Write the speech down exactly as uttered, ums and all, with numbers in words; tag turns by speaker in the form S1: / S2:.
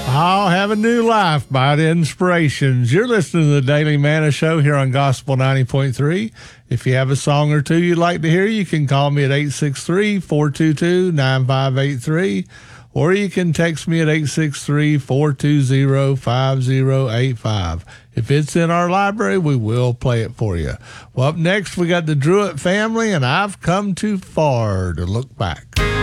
S1: I'll have a new life by the Inspirations. You're listening to the Daily Manna Show here on Gospel ninety point three. If you have a song or two you'd like to hear, you can call me at eight six three, four two two, nine five eight three, or you can text me at eight six three, four two zero, five zero eight five. If it's in our library, we will play it for you. Well, up next, we got the Druitt family, and I've come too far to look back.